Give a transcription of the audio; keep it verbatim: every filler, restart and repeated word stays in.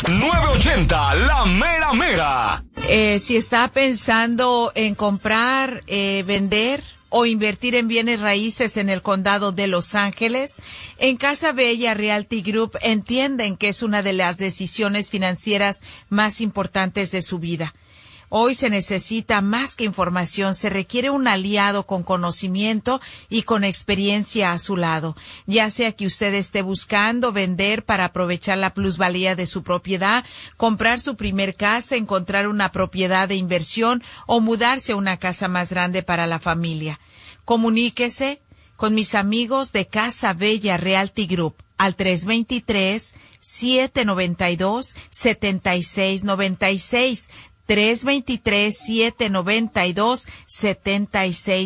nueve ochenta, la mera mera. Eh, si está pensando en comprar, eh, vender o invertir en bienes raíces en el condado de Los Ángeles, en Casa Bella Realty Group entienden que es una de las decisiones financieras más importantes de su vida. Hoy se necesita más que información, se requiere un aliado con conocimiento y con experiencia a su lado. Ya sea que usted esté buscando vender para aprovechar la plusvalía de su propiedad, comprar su primer casa, encontrar una propiedad de inversión o mudarse a una casa más grande para la familia. Comuníquese con mis amigos de Casa Bella Realty Group al tres dos tres, siete nueve dos, siete seis nueve seis. tres dos tres, siete nueve dos, siete seis